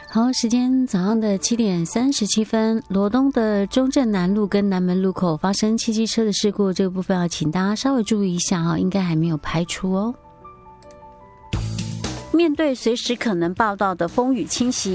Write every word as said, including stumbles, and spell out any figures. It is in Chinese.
好，时间早上的七点三十七分，罗东的中正南路跟南门路口发生汽机车的事故，这个部分要请大家稍微注意一下哈，应该还没有排除哦。 面对随时可能报道的风雨侵袭，